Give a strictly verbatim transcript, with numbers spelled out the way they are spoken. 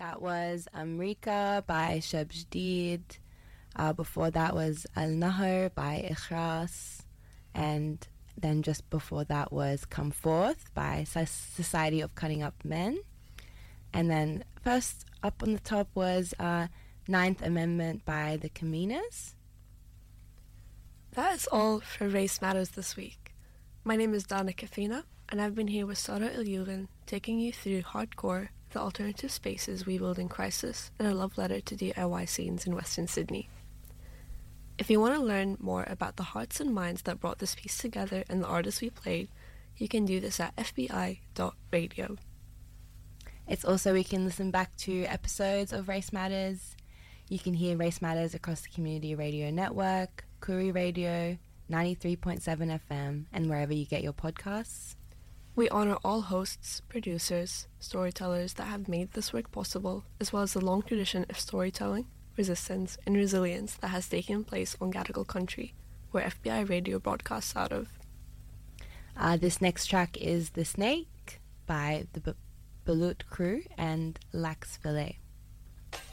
That was Amrika by Sheb Jadid. Uh, before that was Al Nahar by Ikhras. And then just before that was Come Forth by Society of Cutting Up Men. And then first up on the top was uh, Ninth Amendment by the Kaminas. That is all for Race Matters this week. My name is Dana Kafina, and I've been here with Sarah Ilyurin, taking you through Hardcore, the alternative spaces we build in crisis, and a love letter to D I Y scenes in Western Sydney. If you want to learn more about the hearts and minds that brought this piece together and the artists we played, you can do this at f b i dot radio. It's also, we can listen back to episodes of Race Matters. You can hear Race Matters across the Community Radio Network, Koori Radio, ninety-three point seven F M, and wherever you get your podcasts. We honour all hosts, producers, storytellers that have made this work possible, as well as the long tradition of storytelling, resistance, and resilience that has taken place on Gadigal country, where F B I Radio broadcasts out of. Uh, this next track is The Snake by the B- Balut Crew and Lax Filet.